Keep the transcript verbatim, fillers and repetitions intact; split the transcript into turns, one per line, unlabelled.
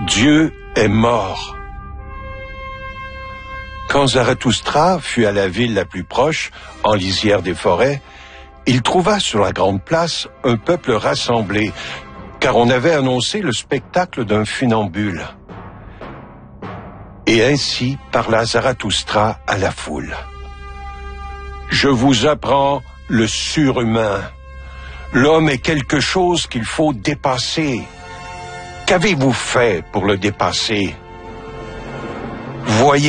Dieu est mort. Quand Zarathustra fut à la ville la plus proche, en lisière des forêts, il trouva sur la grande place un peuple rassemblé, car on avait annoncé le spectacle d'un funambule. Et ainsi parla Zarathustra à la foule. Je vous apprends le surhumain. L'homme est quelque chose qu'il faut dépasser. Qu'avez-vous fait pour le dépasser? Voyez